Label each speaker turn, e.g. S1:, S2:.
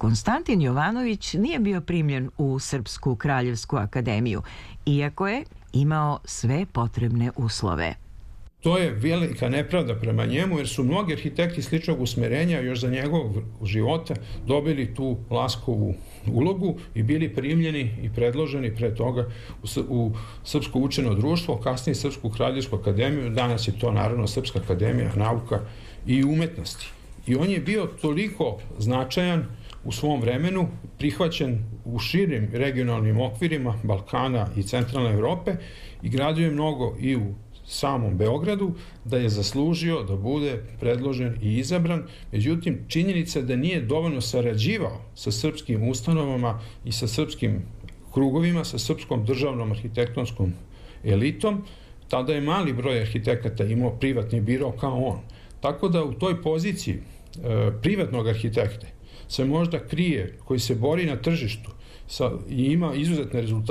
S1: Konstantin Jovanović nije bio primljen u Srpsku kraljevsku akademiju, iako je imao sve potrebne uslove.
S2: To je velika nepravda prema njemu, jer su mnogi arhitekti sličnog usmerenja još za njegovog života dobili tu laskovu ulogu i bili primljeni i predloženi pre toga u Srpsko učeno društvo, kasnije Srpsku kraljevsku akademiju, danas je to naravno Srpska akademija nauka i umetnosti. I on je bio toliko značajan u svom vremenu, prihvaćen u širim regionalnim okvirima Balkana i centralne Evrope i gradio je mnogo i u samom Beogradu, da je zaslužio da bude predložen i izabran. Međutim, činjenica da nije dovoljno sarađivao sa srpskim ustanovama i sa srpskim krugovima, sa srpskom državnom arhitektonskom elitom, tada je mali broj arhitekata imao privatni biro kao on. Tako da u toj poziciji privatnog arhitekte se možda krije, koji se bori na tržištu i ima izuzetne rezultate